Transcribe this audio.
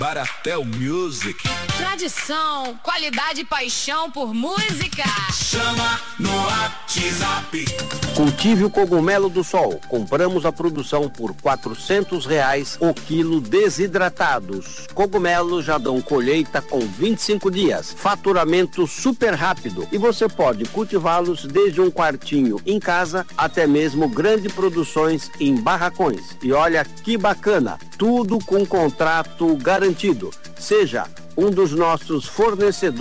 Baratel Music. Tradição, qualidade e paixão por música. Chama no WhatsApp. Cultive o cogumelo do sol. Compramos a produção por R$400 o quilo desidratados. Cogumelos já dão colheita com 25 dias. Faturamento super rápido. E você pode cultivá-los desde um quartinho em casa até mesmo grandes produções em barracões. E olha que bacana, tudo com contrato garantido. Seja um dos nossos fornecedores